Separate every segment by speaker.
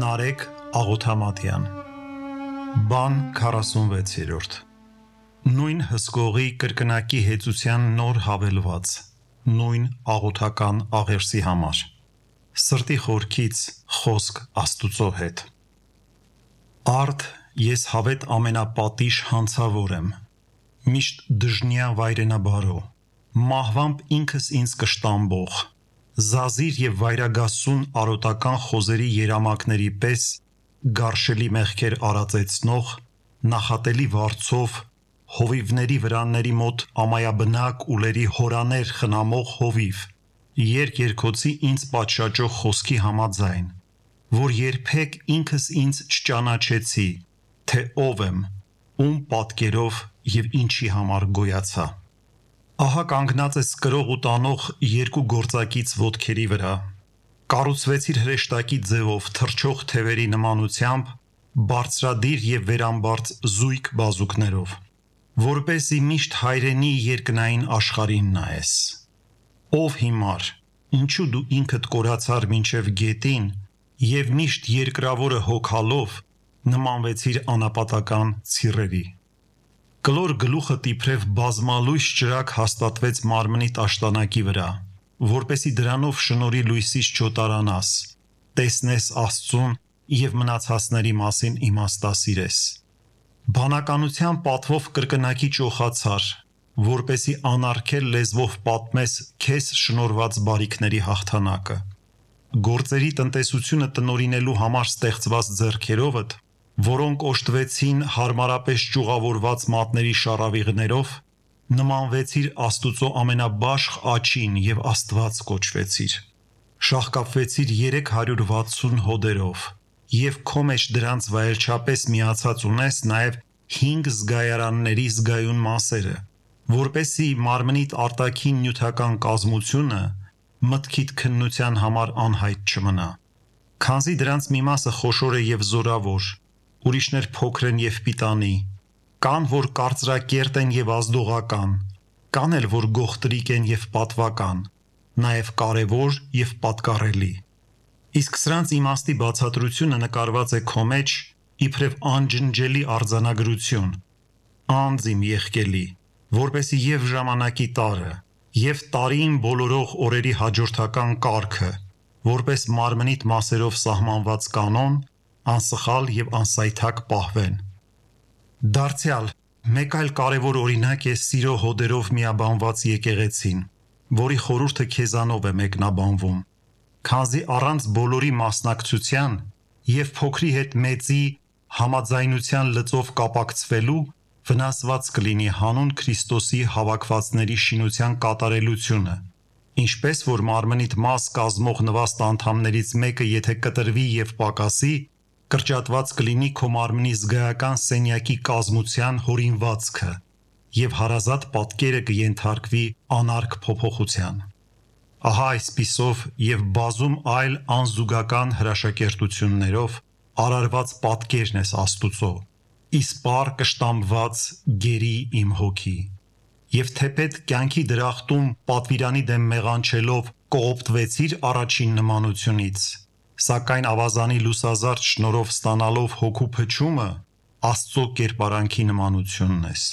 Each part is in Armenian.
Speaker 1: Նարեկ Աղոթամատյան Բան 46-րդ Նույն հսկողի կրկնակի հեծության նոր հավելված Նույն աղոթական աղերսի համար Սրտի խորքից խոսք Աստուծո հետ Արդ ես հավետ ամենապատիժ հանցավոր եմ Միշտ դժնյա վայրենաբարո Մահվամբ ինքս ինձ կշտամբող Զազիր և վայրագասուն արոտական խոզերի երամակների պես գարշելի մեղքեր արածեցնող, նախատելի վարձով, հովիվների վրանների մոտ ամայաբնակ ուլերի հորաներ խնամող հովիվ, երկերքոցի ինձ պատշաճող խոսքի համաձայն, որ երբեք ինքս ինձ չճանաչեցի, թե ով եմ, ում պատկերով և ինչի համար գոյացա։ Ահա կանգնած ես կրող ու տանող երկու գործակից ոտքերի վրա, կառուցվեցիր հրեշտակի ձևով թռչող թևերի նմանությամբ, բարձրադիր և վերամբարձ զույգ բազուկներով, որպեսզի միշտ հայրենի երկնային աշխարհին նայես։ Ով հիմար, ինչու դու ինքդ կորացար մինչև գետին և միշտ երկրավորը հոգալով նմանվեցիր անապատական ցիրերի։ Կլոր գլուխդ իբրև բազմալույս ճրագ հաստատվեց մարմնիդ աշտանակի վրա, որպեսզի դրանով շնորհի լույսից չոտարանաս, տեսնես Աստծուն և մնացածների մասին իմաստասիրես։ Բանականության պատվով կրկնակի ճոխացար, որպեսզի անարգել լեզվով պատմես քեզ շնորհված բարիքների հաղթանակը։ Գործերի տնտեսությունը տնօրինելու համար ստեղծված ձեռքերովդ, որոնք օժտվեցին հարմարապես ճյուղավորված մատների շառավիղներով, նմանվեցիր Աստուծո ամենաբաշխ աջին և Աստված կոչվեցիր։ Շաղկապվեցիր 360 հոդերով և քո մեջ դրանց վայելչապես միացած ունես նաև 5 զգայարանների զգայուն մասերը, որպեսզի մարմնիդ արտաքին նյութական կազմությունը մտքիդ քննության համար անհայտ չմնա։ Քանզի դրանց մի մասը խոշոր է և զորավոր, ուրիշներ փոքր են և պիտանի, կան, որ կարծրակերտ են և ազդողական, կան էլ, որ գողտրիկ են և պատվական, նաև կարևոր և պատկառելի։ Իսկ սրանց իմաստի բացատրությունը նկարված է քո մեջ իբրև անջնջելի արձանագրություն, անձ իմ եղկելի, որպեսզի և ժամանակի տարը, և տարիին բոլորող օրերի հաջորդական կարգը, որպես մարմնիդ մասերով սահմանված կանոն, անսխալ և անսայթակ պահվեն։ Դարձյալ, մեկ այլ կարևոր օրինակ է սիրո հոդերով միաբանված եկեղեցին, որի խորհուրդը քեզանով է մեկնաբանվում, քանզի առանց բոլորի մասնակցության և փոքրի հետ մեծի համաձայնության լծով կապակցվելու վնասված կլինի հանուն Քրիստոսի հավաքվածների շինության կատարելությունը, ինչպես որ մարմնիդ մաս կազմող նվաստ անդամներից մեկը եթե կտրվի և պակասի, կրճատված կլինի քո մարմնի զգայական սենյակի կազմության հորինվածքը և հարազատ պատկերը կենթարկվի անարգ փոփոխության։ Ահա այսպիսով և բազում այլ անզուգական հրաշակերտություններով արարված պատկերն ես Աստուծո, իսպառ կշտամբված գերի իմ հոգի։ Եվ թեպետ կյանքի դրախտում պատվիրանի դեմ մեղանչելով կողոպտվեցիր առաջին նմանությունից, սակայն ավազանի լուսազարդ շնորհով ստանալով հոգու փչումը Աստծո կերպարանքի նմանությունն ես։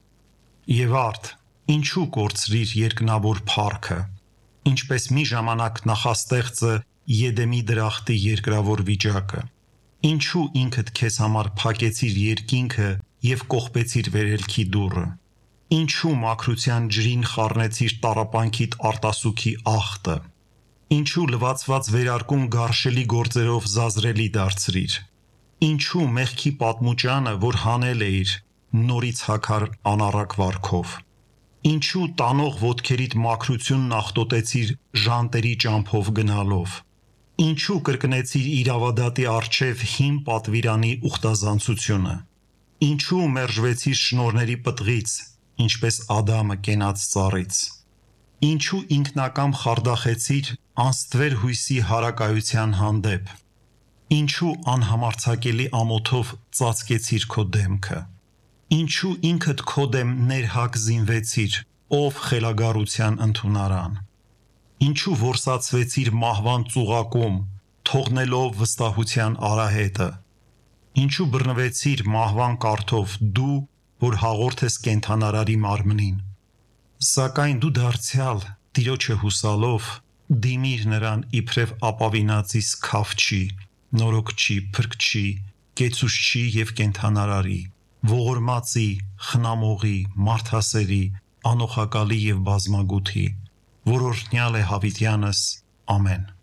Speaker 1: Եվ արդ, ինչու կորցրիր երկնավոր փառքը, ինչպես մի ժամանակ նախաստեղծը Եդեմի դրախտի երկրավոր վիճակը, ինչու ինքդ քեզ համար փակեցիր երկինքը և կողպեցիր վերելքի դուռը, ինչու մաքրության ջրին խառնեցիր տառապանքիդ արտասուքի աղտը, ինչու լվացված վերարկուն գարշելի գործերով զազրելի դարձրիր, ինչու մեղքի պատմուճանը, որ հանել էիր, նորից հագար անառակ վարքով, ինչու տանող ոտքերիդ մաքրությունն աղտոտեցիր ժանտերի ճամփով գնալով, ինչու կրկնեցիր իրավադատի առջև հին պատվիրանի ուխտազանցությունը, ինչու մերժվեցիր շնորհների պտղից, ինչպես Ադամը կենաց ծառից, ինչու ինքնակամ խարդախեցիր անստվեր հույսի հարակայության հանդեպ, ինչու անհամարձակելի ամոթով ծածկեցիր քո դեմքը, ինչու ինքդ քո դեմ ներհակ զինվեցիր, ով խելագարության ընդունարան, ինչու որսացվեցիր մահվան ծուղակում, թողնելով վստահության արահետը։ Ինչու բռնվեցիր մահվան կարթով դու, որ հաղորդ ես կենդանարարի մարմնին։ Սակայն դու դարձյալ Տիրոջը հուսալով դիմիր նրան իբրև ապավինածիս քավչի, նորոգչի, փրկչի, կեցուշչի և կենդանարարի, ողորմածի, խնամողի, մարդասերի, անոխակալի և բազմագութի, որ օրհնյալ է հավիտյանս, ամեն։